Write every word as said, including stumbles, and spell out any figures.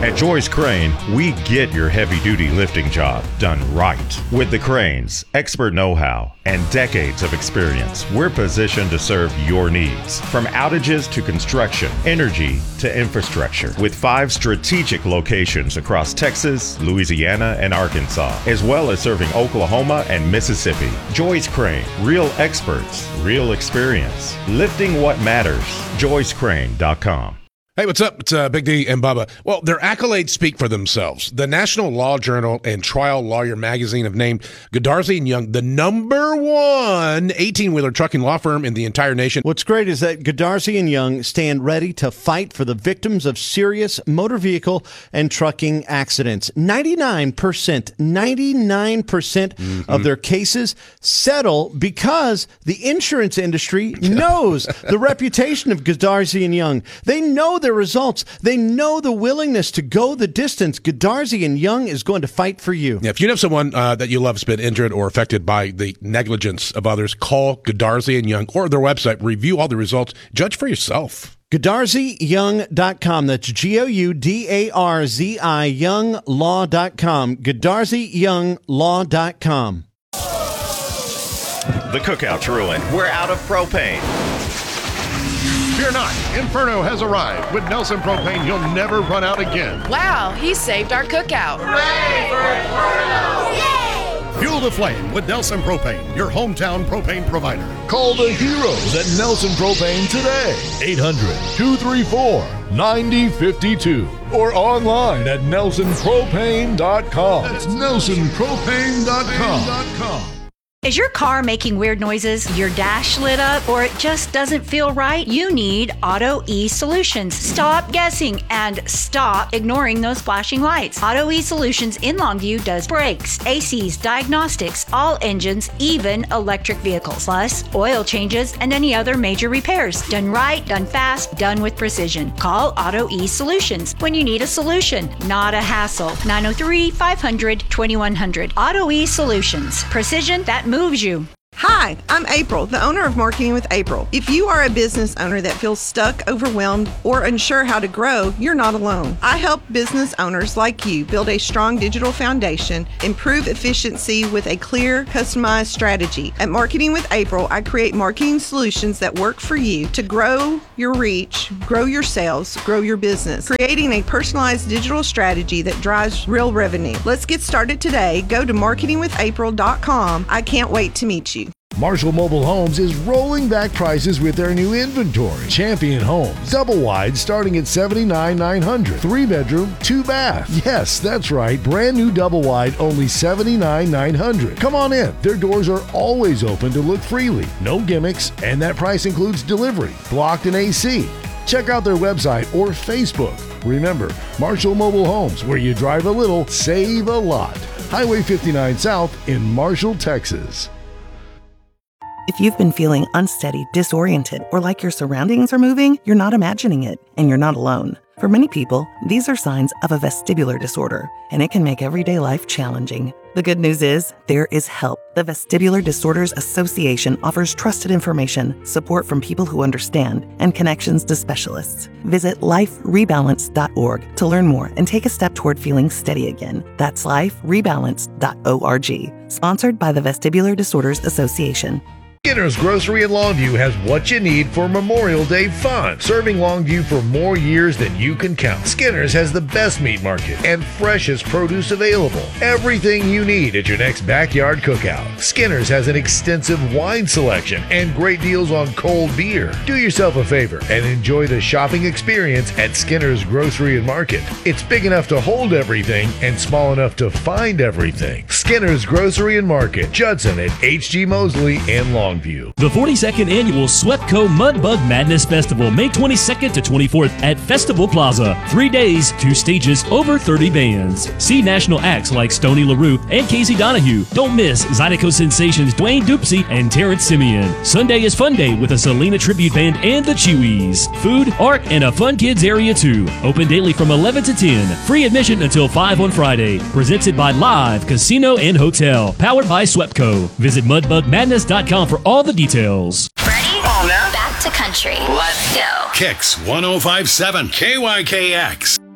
At Joyce Crane, we get your heavy-duty lifting job done right. With the Cranes, expert know-how, and decades of experience, we're positioned to serve your needs. From outages to construction, energy to infrastructure, with five strategic locations across Texas, Louisiana, and Arkansas, as well as serving Oklahoma and Mississippi. Joyce Crane, real experts, real experience. Lifting what matters. joyce crane dot com. Hey, what's up? It's uh, Big D and Bubba. Well, their accolades speak for themselves. The National Law Journal and Trial Lawyer Magazine have named Godarzi and Young the number one eighteen-wheeler trucking law firm in the entire nation. What's great is that Godarzi and Young stand ready to fight for the victims of serious motor vehicle and trucking accidents. ninety-nine percent, ninety-nine percent mm-hmm. of their cases settle because the insurance industry knows the reputation of Godarzi and Young. They know their results. They know the willingness to go the distance. Godarzi and Young is going to fight for you. Yeah, if you know someone uh, that you love has been injured or affected by the negligence of others, call Godarzi and Young or their website. Review all the results. Judge for yourself. Godarzi Young dot com. That's G O U D A R Z I Young Law dot com. Godarzi Young Law dot com. The cookout's ruined. We're out of propane. Fear not, Inferno has arrived. With Nelson Propane, you'll never run out again. Wow, he saved our cookout. Hooray for Inferno! Yay! Fuel the flame with Nelson Propane, your hometown propane provider. Call the heroes at Nelson Propane today. eight hundred, two three four, nine zero five two. Or online at nelson propane dot com. That's nelson propane dot com. Is your car making weird noises, your dash lit up, or it just doesn't feel right? You need Auto E Solutions. Stop guessing and stop ignoring those flashing lights. Auto E Solutions in Longview does brakes, A Cs, diagnostics, all engines, even electric vehicles, plus oil changes and any other major repairs. Done right, done fast, done with precision. Call Auto E Solutions when you need a solution, not a hassle. nine oh three, five hundred, twenty-one hundred. Auto E Solutions. Precision that moves you. Hi, I'm April, the owner of Marketing with April. If you are a business owner that feels stuck, overwhelmed, or unsure how to grow, you're not alone. I help business owners like you build a strong digital foundation, improve efficiency with a clear, customized strategy. At Marketing with April, I create marketing solutions that work for you to grow your reach, grow your sales, grow your business, creating a personalized digital strategy that drives real revenue. Let's get started today. Go to marketing with april dot com. I can't wait to meet you. Marshall Mobile Homes is rolling back prices with their new inventory. Champion Homes, double wide starting at seventy-nine thousand nine hundred dollars. Three bedroom, two bath. Yes, that's right. Brand new double wide, only seventy-nine thousand nine hundred dollars. Come on in. Their doors are always open to look freely. No gimmicks, and that price includes delivery, blocked and A C. Check out their website or Facebook. Remember, Marshall Mobile Homes, where you drive a little, save a lot. Highway fifty-nine South in Marshall, Texas. If you've been feeling unsteady, disoriented, or like your surroundings are moving, you're not imagining it, and you're not alone. For many people, these are signs of a vestibular disorder, and it can make everyday life challenging. The good news is, there is help. The Vestibular Disorders Association offers trusted information, support from people who understand, and connections to specialists. Visit life rebalance dot org to learn more and take a step toward feeling steady again. That's life rebalance dot org. Sponsored by the Vestibular Disorders Association. Skinner's Grocery in Longview has what you need for Memorial Day fun. Serving Longview for more years than you can count. Skinner's has the best meat market and freshest produce available. Everything you need at your next backyard cookout. Skinner's has an extensive wine selection and great deals on cold beer. Do yourself a favor and enjoy the shopping experience at Skinner's Grocery and Market. It's big enough to hold everything and small enough to find everything. Skinner's Grocery and Market, Judson at H G Mosley and Longview. The forty-second Annual SWEPCO Mudbug Madness Festival, May twenty-second to twenty-fourth at Festival Plaza. Three days, two stages, over thirty bands. See national acts like Stoney LaRue and Casey Donahue. Don't miss Zydeco sensations Dwayne Dupsy and Terrence Simeon. Sunday is Fun Day with a Selena Tribute Band and the Chewies. Food, art, and a fun kids area too. Open daily from eleven to ten. Free admission until five on Friday. Presented by Live Casino and Hotel. Powered by SWEPCO. Visit mudbug madness dot com for all the details. Ready? On now. Back to country. Let's go. Kicks one oh five point seven K Y K X.